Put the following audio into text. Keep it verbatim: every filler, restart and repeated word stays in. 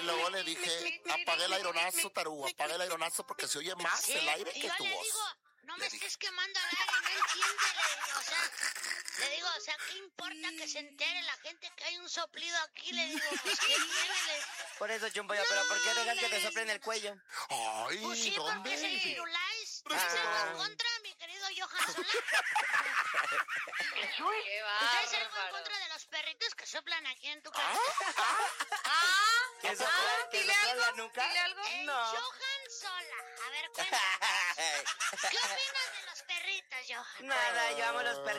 luego le dije, apague el aironazo, tarugo, apague el aironazo porque se oye más Sí, el aire y que yo tu le voz. digo, no me Le dije. estés quemando al aire, no entiende, le digo, o sea, le digo, o sea, ¿qué importa que se entere la gente que hay un soplido aquí? Le digo, pues, ¿qué tiene? Le... Por eso, Chumpoyo, pero ¿por qué dejas que te soplen el cuello? Ay, Pues sí, porque es el ¿dónde? Firulais. Pero ¿Ustedes es que- algo en contra, mi querido Johan Sola? Qué ¿Ustedes algo en bárbaro. contra de los perritos que soplan aquí en tu Ah, casa? Ah, ¿Que ah, soplan, que dile soplan la algo, nuca? dile algo. El No. Johan Sola. A ver, cuéntame. ¿Qué opinas de los perritos, Johan? Nada, yo amo los perritos.